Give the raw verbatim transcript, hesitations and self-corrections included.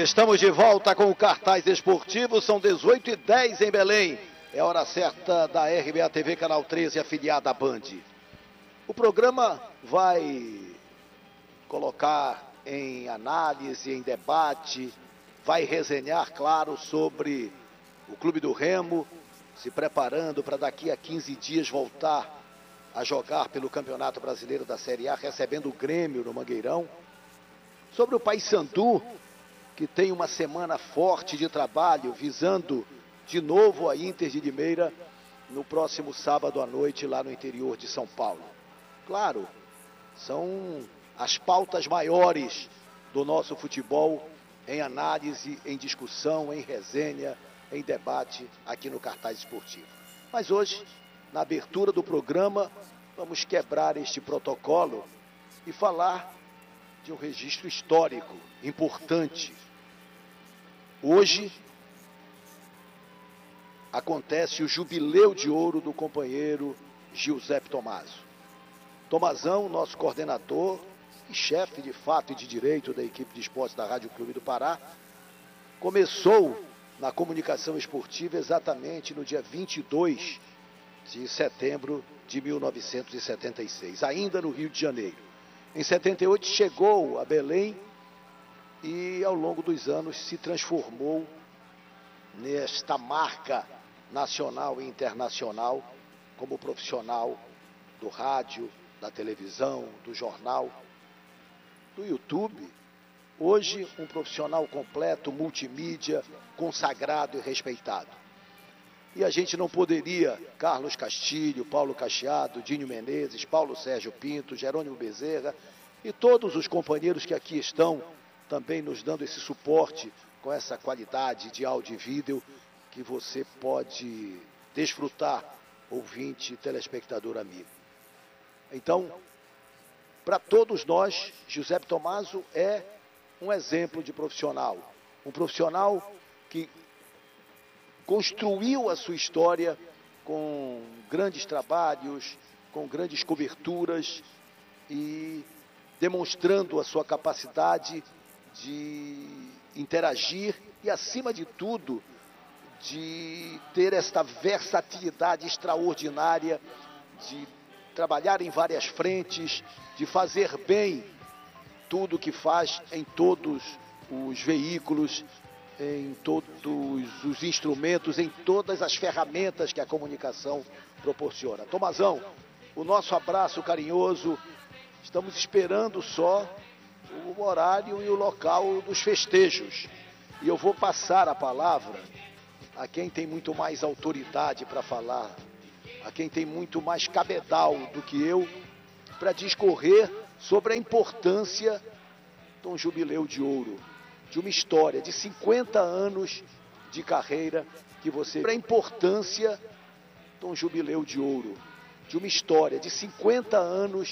Estamos de volta com o Cartaz Esportivo, são dezoito e dez em Belém. É hora certa da R B A T V, Canal treze, afiliada à Band. O programa vai colocar em análise, em debate, vai resenhar, claro, sobre o Clube do Remo, se preparando para daqui a quinze dias voltar a jogar pelo Campeonato Brasileiro da Série A, recebendo o Grêmio no Mangueirão. Sobre o Paysandu, que tem uma semana forte de trabalho, visando de novo a Inter de Limeira no próximo sábado à noite, lá no interior de São Paulo. Claro, são as pautas maiores do nosso futebol em análise, em discussão, em resenha, em debate aqui no Cartaz Esportivo. Mas hoje, na abertura do programa, vamos quebrar este protocolo e falar de um registro histórico, importante. Hoje acontece o jubileu de ouro do companheiro Giuseppe Tommaso. Tomazão, nosso coordenador e chefe de fato e de direito da equipe de esportes da Rádio Clube do Pará, começou na comunicação esportiva exatamente no dia vinte e dois de setembro de mil novecentos e setenta e seis, ainda no Rio de Janeiro. Em setenta e oito chegou a Belém e ao longo dos anos se transformou nesta marca nacional e internacional como profissional do rádio, da televisão, do jornal, do YouTube. Hoje um profissional completo, multimídia, consagrado e respeitado. E a gente não poderia, Carlos Castilho, Paulo Cacheado, Dinho Menezes, Paulo Sérgio Pinto, Jerônimo Bezerra e todos os companheiros que aqui estão também nos dando esse suporte com essa qualidade de áudio e vídeo que você pode desfrutar, ouvinte, telespectador amigo. Então, para todos nós, Giuseppe Tommaso é um exemplo de profissional. Um profissional que construiu a sua história com grandes trabalhos, com grandes coberturas e demonstrando a sua capacidade de interagir e, acima de tudo, de ter esta versatilidade extraordinária, de trabalhar em várias frentes, de fazer bem tudo o que faz em todos os veículos, em todos os instrumentos, em todas as ferramentas que a comunicação proporciona. Tomazão, o nosso abraço carinhoso, estamos esperando só o horário e o local dos festejos. E eu vou passar a palavra a quem tem muito mais autoridade para falar, a quem tem muito mais cabedal do que eu, para discorrer sobre a importância de um jubileu de ouro, de uma história de cinquenta anos de carreira que você... A importância de um jubileu de ouro, de uma história de cinquenta anos